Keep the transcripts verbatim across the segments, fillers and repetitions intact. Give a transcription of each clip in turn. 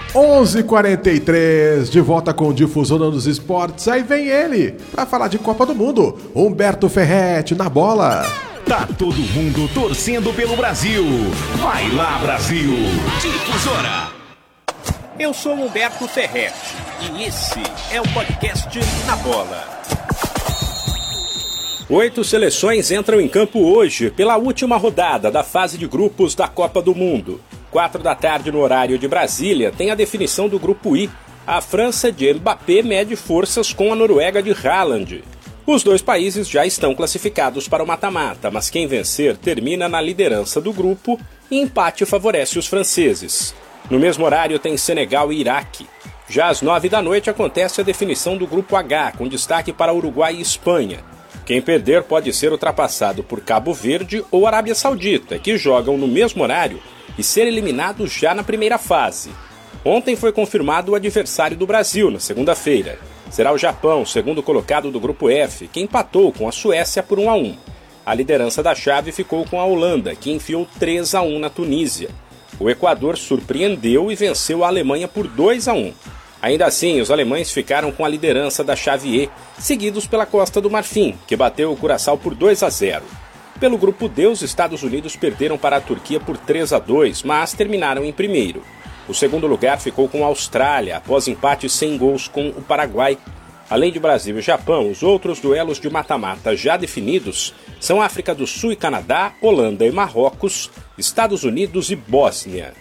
onze e quarenta e três, de volta com Difusora dos Esportes. Aí vem ele, pra falar de Copa do Mundo, Humberto Ferretti na bola. Tá todo mundo torcendo pelo Brasil. Vai lá, Brasil. Difusora. Eu sou Humberto Ferretti e esse é o podcast Na Bola. Oito seleções entram em campo hoje pela última rodada da fase de grupos da Copa do Mundo. Quatro da tarde no horário de Brasília tem a definição do grupo I. A França de Mbappé mede forças com a Noruega de Haaland. Os dois países já estão classificados para o mata-mata, mas quem vencer termina na liderança do grupo e empate favorece os franceses. No mesmo horário tem Senegal e Iraque. Já às nove da noite acontece a definição do grupo H, com destaque para Uruguai e Espanha. Quem perder pode ser ultrapassado por Cabo Verde ou Arábia Saudita, que jogam no mesmo horário e ser eliminados já na primeira fase. Ontem foi confirmado o adversário do Brasil, na segunda-feira. Será o Japão, segundo colocado do grupo F, que empatou com a Suécia por um a um. A liderança da chave ficou com a Holanda, que enfiou três a um na Tunísia. O Equador surpreendeu e venceu a Alemanha por dois a um. Ainda assim, os alemães ficaram com a liderança da chave E, seguidos pela Costa do Marfim, que bateu o Curaçao por dois a zero. Pelo grupo D, os Estados Unidos perderam para a Turquia por três a dois, mas terminaram em primeiro. O segundo lugar ficou com a Austrália, após empate sem gols com o Paraguai. Além de Brasil e Japão, os outros duelos de mata-mata já definidos são África do Sul e Canadá, Holanda e Marrocos, Estados Unidos e Bósnia.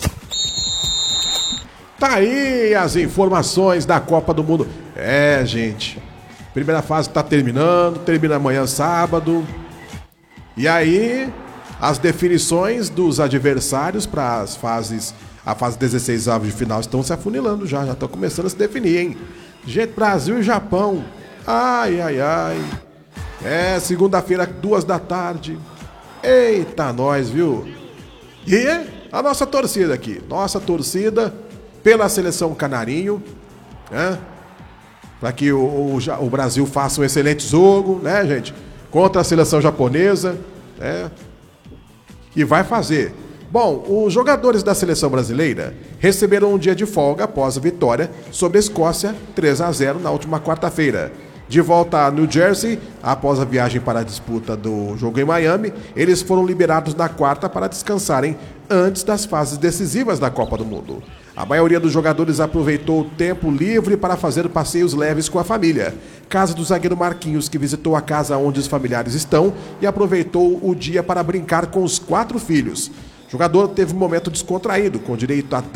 Tá aí as informações da Copa do Mundo. É, gente, primeira fase tá terminando, termina amanhã sábado. E aí, as definições dos adversários para as fases, a fase dezesseis avos de final estão se afunilando já, já estão começando a se definir, hein? Gente, Brasil e Japão. Ai, ai, ai. É, segunda-feira, duas da tarde. Eita, nós, viu? E a nossa torcida aqui, nossa torcida pela seleção canarinho, né? Para que o, o, o Brasil faça um excelente jogo, né, gente? Contra a seleção japonesa, né? E vai fazer. Bom, os jogadores da seleção brasileira receberam um dia de folga após a vitória sobre a Escócia, três a zero, na última quarta-feira. De volta a New Jersey, após a viagem para a disputa do jogo em Miami, eles foram liberados na quarta para descansarem antes das fases decisivas da Copa do Mundo. A maioria dos jogadores aproveitou o tempo livre para fazer passeios leves com a família. Caso do zagueiro Marquinhos, que visitou a casa onde os familiares estão e aproveitou o dia para brincar com os quatro filhos. O jogador teve um momento descontraído, com direito a